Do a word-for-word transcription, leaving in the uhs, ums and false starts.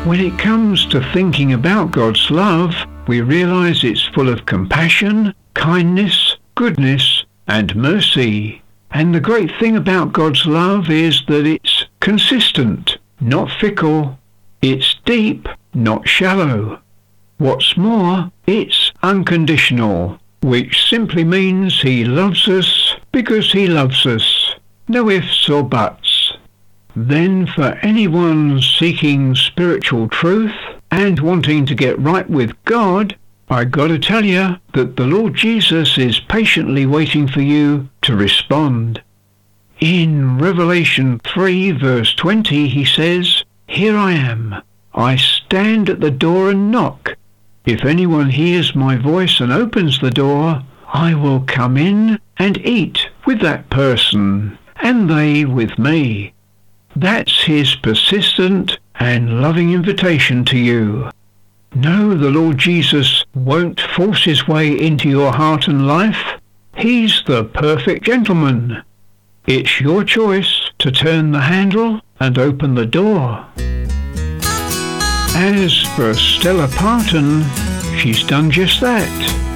When it comes to thinking about God's love, we realize it's full of compassion, kindness, goodness, and mercy. And the great thing about God's love is that it's consistent, not fickle. It's deep, not shallow. What's more, it's unconditional, which simply means He loves us because He loves us. No ifs or buts. Then for anyone seeking spiritual truth and wanting to get right with God, I gotta tell you that the Lord Jesus is patiently waiting for you to respond. In Revelation three verse twenty he says, "Here I am. I stand at the door and knock. If anyone hears my voice and opens the door, I will come in and eat with that person, and they with me." That's His persistent and loving invitation to you. No, the Lord Jesus won't force His way into your heart and life. He's the perfect gentleman. It's your choice to turn the handle and open the door. As for Stella Parton, she's done just that.